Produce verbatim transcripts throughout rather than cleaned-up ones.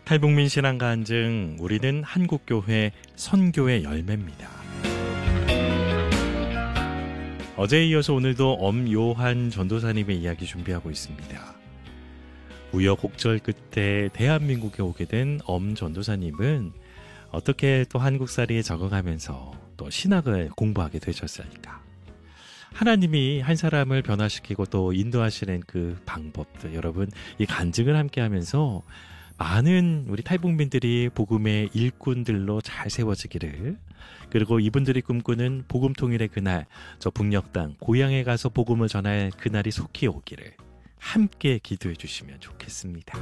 탈북민 신앙 간증, 우리는 한국교회 선교의 열매입니다. 어제에 이어서 오늘도 엄요한 전도사님의 이야기 준비하고 있습니다. 우여곡절 끝에 대한민국에 오게 된 엄 전도사님은 어떻게 또 한국살이에 적응하면서 또 신학을 공부하게 되셨을까? 하나님이 한 사람을 변화시키고 또 인도하시는 그 방법들, 여러분 이 간증을 함께 하면서 많은 우리 탈북민들이 복음의 일꾼들로 잘 세워지기를, 그리고 이분들이 꿈꾸는 복음 통일의 그날, 저 북녘 땅 고향에 가서 복음을 전할 그날이 속히 오기를 함께 기도해 주시면 좋겠습니다.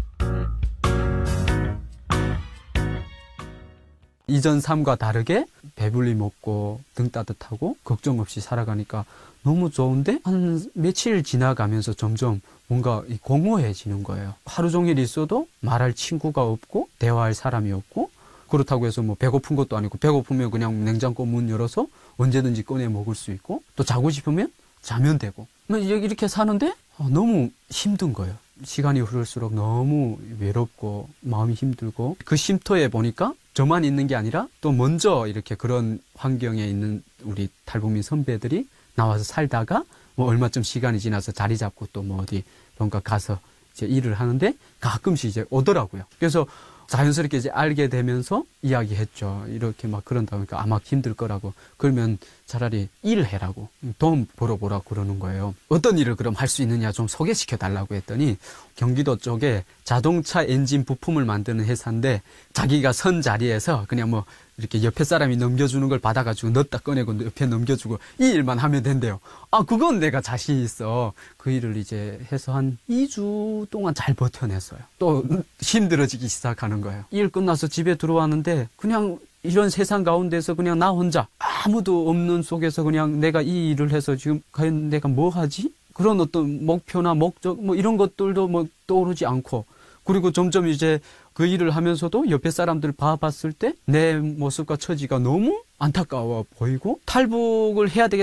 이전 삶과 다르게 배불리 먹고 등 따뜻하고 걱정 없이 살아가니까 너무 좋은데, 한 며칠 지나가면서 점점 뭔가 공허해지는 거예요. 하루 종일 있어도 말할 친구가 없고 대화할 사람이 없고, 그렇다고 해서 뭐 배고픈 것도 아니고, 배고프면 그냥 냉장고 문 열어서 언제든지 꺼내 먹을 수 있고, 또 자고 싶으면 자면 되고, 이렇게 사는데 너무 힘든 거예요. 시간이 흐를수록 너무 외롭고 마음이 힘들고, 그 쉼터에 보니까 저만 있는 게 아니라 또 먼저 이렇게 그런 환경에 있는 우리 탈북민 선배들이 나와서 살다가 뭐 얼마쯤 시간이 지나서 자리 잡고 또 뭐 어디 뭔가 가서 이제 일을 하는데 가끔씩 이제 오더라고요. 그래서 자연스럽게 이제 알게 되면서 이야기했죠. 이렇게 막 그런다 보니까 아마 힘들 거라고. 그러면 차라리 일해라고, 돈 벌어보라고 그러는 거예요. 어떤 일을 그럼 할 수 있느냐 좀 소개시켜 달라고 했더니, 경기도 쪽에 자동차 엔진 부품을 만드는 회사인데 자기가 선 자리에서 그냥 뭐 이렇게 옆에 사람이 넘겨주는 걸 받아가지고 넣었다 꺼내고 옆에 넘겨주고 이 일만 하면 된대요. 아, 그건 내가 자신 있어. 그 일을 이제 해서 한 이 주 동안 잘 버텨냈어요. 또 힘들어지기 시작하는 거예요. 일 끝나서 집에 들어왔는데 그냥 이런 세상 가운데서 그냥 나 혼자 아무도 없는 속에서 그냥 내가 이 일을 해서 지금 과연 내가 뭐 하지? 그런 어떤 목표나 목적 뭐 이런 것들도 뭐 떠오르지 않고, 그리고 점점 이제 그 일을 하면서도 옆에 사람들 봐봤을 때 내 모습과 처지가 너무 안타까워 보이고, 탈북을 해야 되겠다